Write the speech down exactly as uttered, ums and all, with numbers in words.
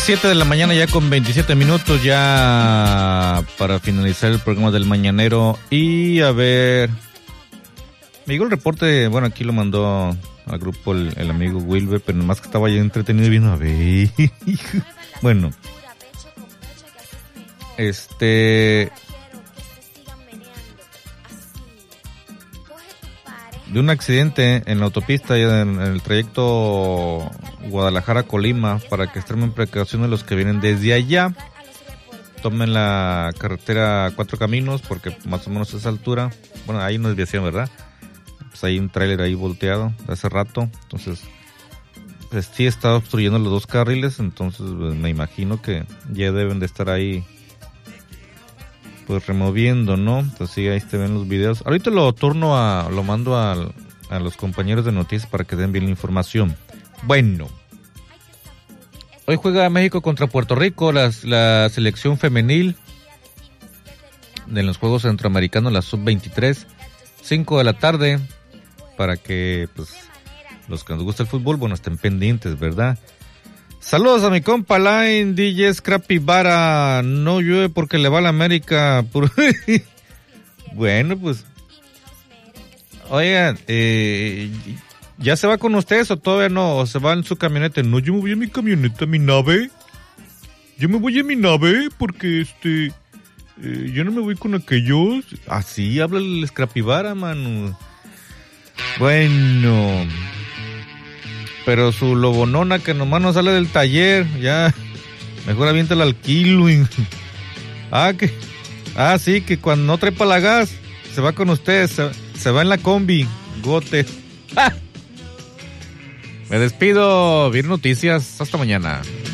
siete de la mañana ya con veintisiete minutos ya para finalizar el programa del mañanero. Y a ver, me llegó el reporte, bueno, aquí lo mandó al grupo el, el amigo Wilber, pero nomás que estaba ya entretenido viendo a ver. Bueno, este... de un accidente en la autopista en el trayecto Guadalajara-Colima, para que extremen precauciones los que vienen desde allá. Tomen la carretera Cuatro Caminos, porque más o menos a esa altura, bueno, hay una desviación, ¿verdad? Pues hay un tráiler ahí volteado de hace rato, entonces pues sí está obstruyendo los dos carriles, entonces pues, me imagino que ya deben de estar ahí pues removiendo, ¿no? Entonces sí, ahí te ven los videos. Ahorita lo turno a, lo mando a, a los compañeros de noticias para que den bien la información. Bueno, hoy juega México contra Puerto Rico, las, la selección femenil de los Juegos Centroamericanos, la sub veintitrés, cinco de la tarde, para que pues los que nos gusta el fútbol, bueno, estén pendientes, ¿verdad? Saludos a mi compa Line, D J Scrappy Vara. No llueve porque le va a la América. Bueno, pues. Oigan, eh, ¿ya se va con ustedes o todavía no? ¿O se va en su camioneta? No, yo me voy en mi camioneta, mi nave. Yo me voy en mi nave porque este. Eh, yo no me voy con aquellos. Así habla el Scrappy Vara, mano. Bueno. Pero su lobonona que nomás no sale del taller, ya, mejor aviéntala al kilo. Y... Ah, que, ah, sí, que cuando no trepa la gas, se va con ustedes, se, se va en la combi, gote. ¡Ah! Me despido, bien noticias, hasta mañana.